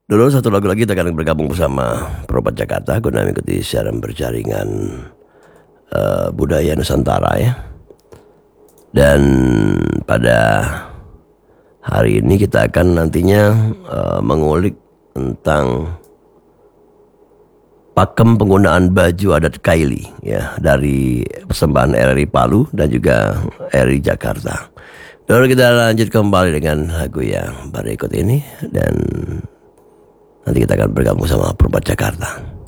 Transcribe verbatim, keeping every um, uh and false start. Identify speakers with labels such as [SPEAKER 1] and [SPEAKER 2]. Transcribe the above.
[SPEAKER 1] Dulu satu lagu lagi kita akan bergabung bersama Perobat Jakarta guna mengikuti siaran berjaringan uh, budaya Nusantara ya. Dan pada hari ini kita akan nantinya uh, mengulik tentang pakem penggunaan baju adat Kaili ya dari persembahan R R I Palu dan juga R R I Jakarta. Lalu kita lanjut kembali dengan lagu yang berikut ini dan nanti kita akan bergabung sama Perobat Jakarta.